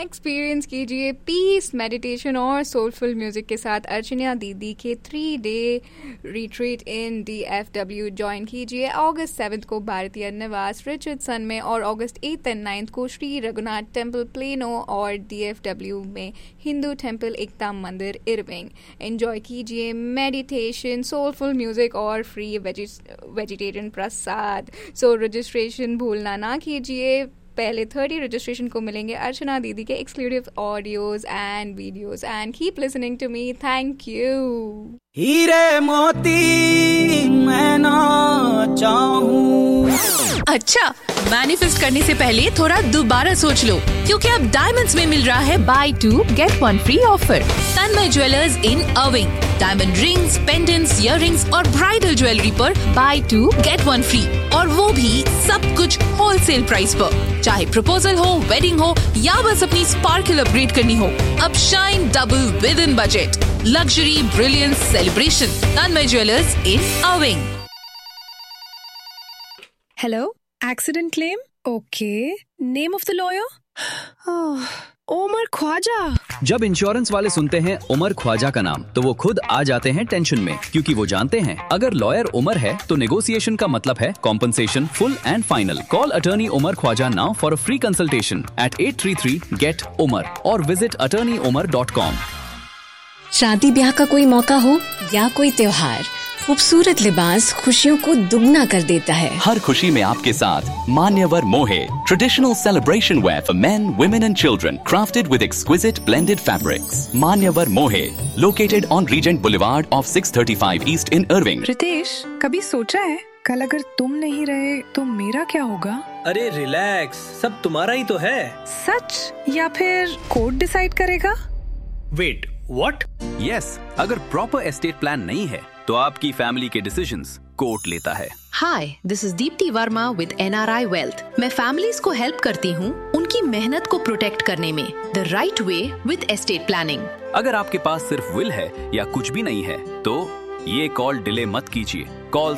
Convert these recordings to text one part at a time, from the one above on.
Experience कीजिए piece, meditation और soulful music के साथ अर्चना दीदी के 3-day रिट्रीट इन DFW ज्वाइन कीजिए अगस्त 7 को भारतीय निवास रिचर्डसन में और अगस्त 8 एंड 9 को श्री रघुनाथ टेम्पल प्लेनो और DFW में हिंदू टेम्पल एकता मंदिर इरविंग। एंजॉय कीजिए मेडिटेशन, सोलफुल म्यूजिक और फ्री वेजिटेरियन प्रसाद। सो रजिस्ट्रेशन भूलना ना कीजिए। पहले 30 रजिस्ट्रेशन को मिलेंगे अर्चना दीदी के exclusive audios and videos. And keep listening to me. Thank you. हीरे मोती मैं ना चाहूं। अच्छा, मैनिफेस्ट करने से पहले थोड़ा दोबारा सोच लो, क्योंकि अब डायमंड्स में मिल रहा है बाय 2 गेट 1 फ्री ऑफर। तन्मय ज्वेलर्स इन अर्विंग। डायमंड रिंग्स, पेंडेंट्स, इयररिंग्स और ब्राइडल ज्वेलरी पर बाय 2 गेट 1 फ्री, और वो भी सब कुछ होलसेल प्राइस पर। चाहे प्रपोजल हो, वेडिंग हो या बस अपनी स्पार्कल अपग्रेड करनी हो, अब shine double with in budget. Luxury brilliance celebration. Tanmay jewellers in अर्विंग। Hello, accident claim? Okay. Name of the lawyer? Umar Khwaja. जब इंश्योरेंस वाले सुनते हैं उमर ख्वाजा का नाम, तो वो खुद आ जाते हैं टेंशन में, क्योंकि वो जानते हैं अगर लॉयर उमर है तो नेगोशिएशन का मतलब है compensation full and final. Call attorney Umar Khwaja now for a free consultation at 833-GET-UMAR और विजिट attorneyumar.com। शादी ब्याह का कोई मौका हो या कोई त्योहार, खूबसूरत लिबास खुशियों को दुगना कर देता है। हर खुशी में आपके साथ मान्यवर मोहे, traditional celebration where for main, women and children, crafted with exquisite blended fabrics. मान्यवर मोहे, located on reagent boulevard of 635 east in Irving. Ritesh, कभी सोचा है कल अगर तुम नहीं रहे तो मेरा क्या होगा? अरे रिलैक्स, सब तुम्हारा ही तो है। सच या फिर कोर्ट डिसाइड करेगा? Wait, what? यस, अगर प्रॉपर एस्टेट प्लान नहीं है तो आपकी फैमिली के डिसीजंस कोर्ट लेता है। हाय, this is Deepti Verma with NRI wealth. मैं फैमिलीज को हेल्प करती हूँ उनकी मेहनत को प्रोटेक्ट करने में the right way with estate planning. अगर आपके पास सिर्फ विल है या कुछ भी नहीं है तो ये कॉल डिले मत कीजिए। Call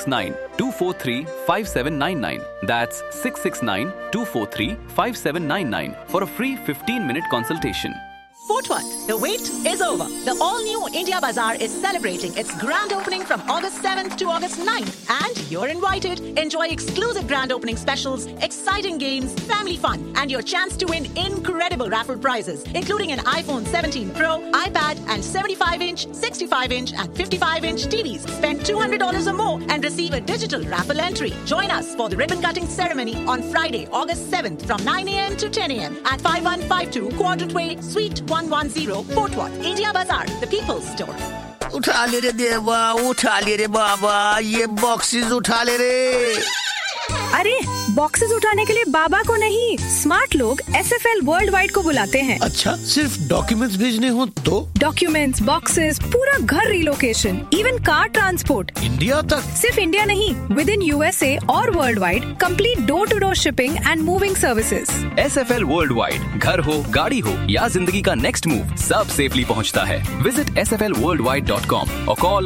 669-243-5799। That's 669-243-5799 for a free 15-minute consultation. Fort Worth, the wait is over. The all-new India Bazaar is celebrating its grand opening from August 7th to August 9th. And you're invited. Enjoy exclusive grand opening specials, exciting games, family fun, and your chance to win incredible raffle prizes, including an iPhone 17 Pro, iPad, and 75-inch, 65-inch, and 55-inch TVs. Spend $200 or more and receive a digital raffle entry. Join us for the ribbon-cutting ceremony on Friday, August 7th from 9 a.m. to 10 a.m. at 5152 Quadrant Way, Suite 110, Fort Worth. India Bazaar, the people's store. उठा ले रे देवा, उठा ले रे बाबा, ये boxes उठा ले रे। अरे बॉक्सेस उठाने के लिए बाबा को नहीं, स्मार्ट लोग SFL वर्ल्ड वाइड को बुलाते हैं। अच्छा, सिर्फ डॉक्यूमेंट्स भेजने हो तो? डॉक्यूमेंट्स, बॉक्सेस, पूरा घर relocation, even car transport India तक? सिर्फ इंडिया नहीं, विद इन USA और world wide, complete door to door shipping and moving services. SFL world wide, घर हो, गाड़ी हो या जिंदगी का नेक्स्ट मूव, सब सेफली पहुंचता है। विजिट sflworldwide.com और call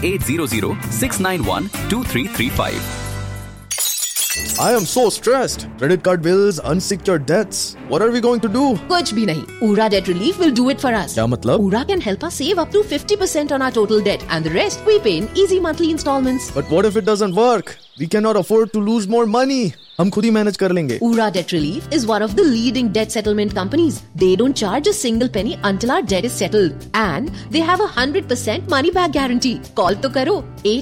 1800-691-2335। I am so stressed. Credit card bills, unsecured debts. What are we going to do? कुछ भी नहीं. Ura Debt Relief will do it for us. क्या मतलब? Ura can help us save up to 50% on our total debt, and the rest we pay in easy monthly installments. But what if it doesn't work? We cannot afford to lose more money. हम खुद ही manage कर लेंगे। Ura Debt Relief is one of the leading debt settlement companies. They don't charge a single penny until our debt is settled, and they have a 100% money back guarantee. Call तो करो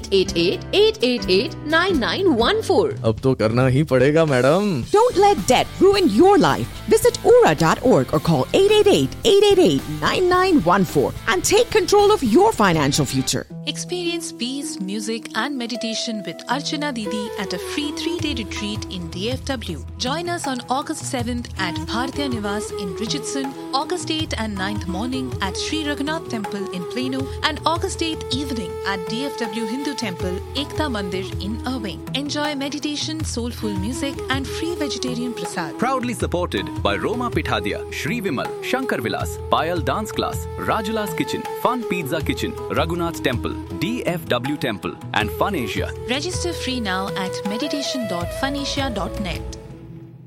888-888-9914. अब तो करना ही पड़ेगा madam. Don't let debt ruin your life. Visit ura.org or call 888-888-9914 and take control of your financial future. Experience peace, music and meditation with Archana Didi at a free 3-day retreat in DFW. Join us on August 7th at Bharatiya Niwas in Richardson, August 8th and 9th morning at Sri Raghunath Temple in Plano, and August 8th evening at DFW Hindu Temple, Ekta Mandir in Irving. Enjoy meditation, soulful music and free vegetarian prasad. Proudly supported by Roma Pithadia, Shri Vimal, Shankar Vilas, Payal Dance Class, Rajula's Kitchen, Fun Pizza Kitchen, Raghunath Temple, DFW Temple and Fun Asia. Register free now at meditation.funasia.net.